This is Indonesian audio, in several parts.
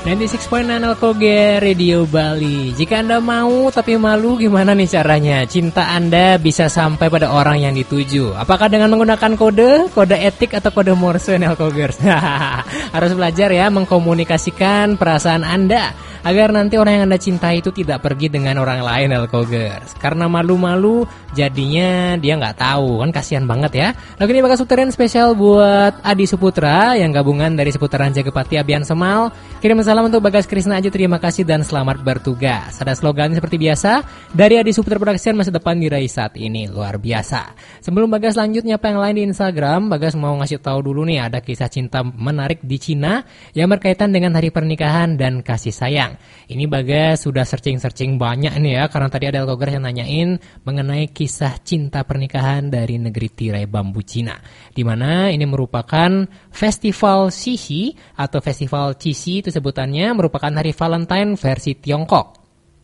96.9 Alkoge Radio Bali. Jika Anda mau tapi malu, gimana nih caranya? Cinta Anda bisa sampai pada orang yang dituju. Apakah dengan menggunakan kode etik atau kode Morse nih Alkogers? Harus belajar ya mengkomunikasikan perasaan Anda agar nanti orang yang Anda cintai itu tidak pergi dengan orang lain Alkogers. Karena malu-malu jadinya dia nggak tahu, kan kasihan banget ya. Lagu ini bakal suterin spesial buat Adi Suputra yang gabungan dari seputaran Jagapati Abian Semal. Kirim salam untuk Bagas Krisna Aji, terima kasih dan selamat bertugas. Ada slogan seperti biasa dari Adi Suputra Production, masa depan diraih saat ini luar biasa. Sebelum Bagas lanjut nyapa yang lain di Instagram, Bagas mau ngasih tahu dulu nih ada kisah cinta menarik di Cina yang berkaitan dengan hari pernikahan dan kasih sayang. Ini Bagas sudah searching banyak nih ya, karena tadi ada Alkogers yang nanyain mengenai kisah cinta pernikahan dari negeri tirai bambu Cina, di mana ini merupakan festival Qixi atau festival Qixi itu sebutannya merupakan hari Valentine versi Tiongkok.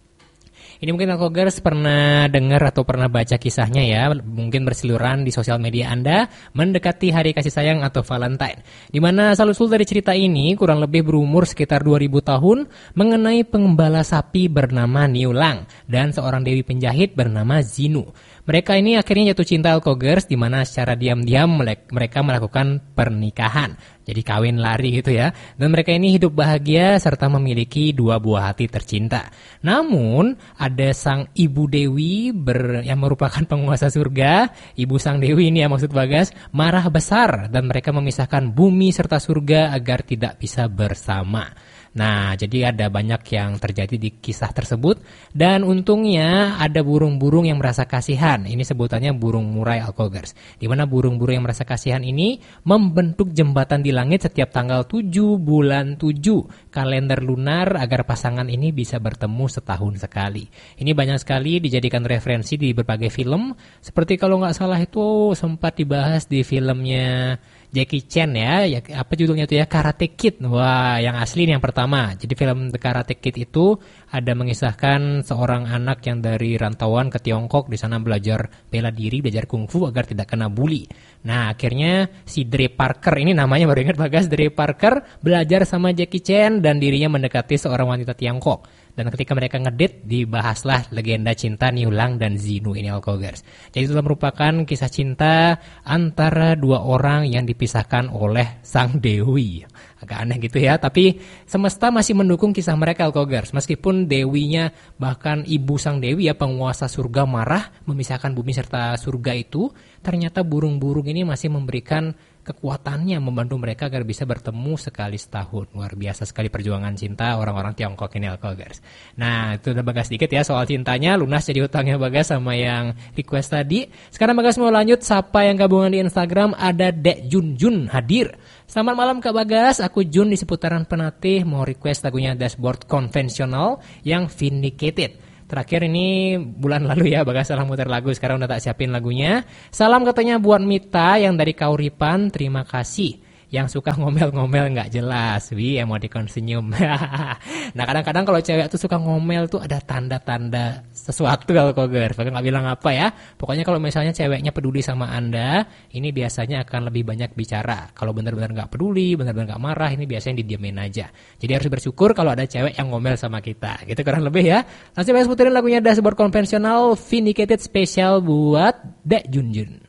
Ini mungkin Alkogers pernah dengar atau pernah baca kisahnya ya, mungkin bersiluran di sosial media Anda mendekati hari kasih sayang atau Valentine. Di mana asal-usul dari cerita ini kurang lebih berumur sekitar 2000 tahun mengenai pengembala sapi bernama Niulang dan seorang dewi penjahit bernama Zinu. Mereka ini akhirnya jatuh cinta Alkogers, di mana secara diam-diam mereka melakukan pernikahan. Jadi kawin lari gitu ya. Dan mereka ini hidup bahagia serta memiliki dua buah hati tercinta. Namun ada sang ibu dewi yang merupakan penguasa surga. Ibu sang dewi ini ya maksud Bagas, marah besar dan mereka memisahkan bumi serta surga agar tidak bisa bersama. Nah, jadi ada banyak yang terjadi di kisah tersebut. Dan untungnya ada burung-burung yang merasa kasihan. Ini sebutannya burung murai Alkogers, di mana burung-burung yang merasa kasihan ini membentuk jembatan di langit setiap tanggal 7 bulan 7 kalender lunar agar pasangan ini bisa bertemu setahun sekali. Ini banyak sekali dijadikan referensi di berbagai film. Seperti kalau nggak salah itu sempat dibahas di filmnya Jackie Chan ya, apa judulnya itu ya, Karate Kid. Wah, yang asli nih yang pertama. Jadi film The Karate Kid itu ada mengisahkan seorang anak yang dari rantauan ke Tiongkok, di sana belajar bela diri, belajar kungfu agar tidak kena bully. Nah, akhirnya si Dre Parker, ini namanya baru ingat Bagas, Dre Parker belajar sama Jackie Chan dan dirinya mendekati seorang wanita Tiongkok. Dan ketika mereka ngedate, dibahaslah legenda cinta Niulang dan Zinu ini Alkogers. Jadi itu merupakan kisah cinta antara dua orang yang dipisahkan oleh sang dewi. Agak aneh gitu ya, tapi semesta masih mendukung kisah mereka Alkogers. Meskipun dewinya, bahkan ibu sang dewi ya, penguasa surga marah memisahkan bumi serta surga itu, ternyata burung-burung ini masih memberikan kekuatannya membantu mereka agar bisa bertemu sekali setahun. Luar biasa sekali perjuangan cinta orang-orang Tiongkok ini Alkogers. Nah, itu udah Bagas dikit ya soal cintanya, lunas jadi utangnya Bagas sama yang request tadi. Sekarang Bagas mau lanjut sapa yang gabungan di Instagram, ada Dek Jun hadir. Selamat malam Kak Bagas, aku Jun di seputaran Penatih mau request lagunya Dashboard Konvensional yang Vindicated. Terakhir ini bulan lalu ya Bagas salah muter lagu, sekarang udah tak siapin lagunya. Salam katanya buat Mita yang dari Kauripan, terima kasih. Yang suka ngomel-ngomel gak jelas, emoticon senyum. Nah kadang-kadang kalau cewek tuh suka ngomel tuh ada tanda-tanda sesuatu Alkogers, bahkan gak bilang apa ya. Pokoknya kalau misalnya ceweknya peduli sama Anda, ini biasanya akan lebih banyak bicara. Kalau benar-benar gak peduli, benar-benar gak marah, ini biasanya didiemin aja. Jadi harus bersyukur kalau ada cewek yang ngomel sama kita. Gitu kurang lebih ya. Langsung Bagas puterin lagunya Dashboard Konvensional Vindicated spesial buat Dek Junjun.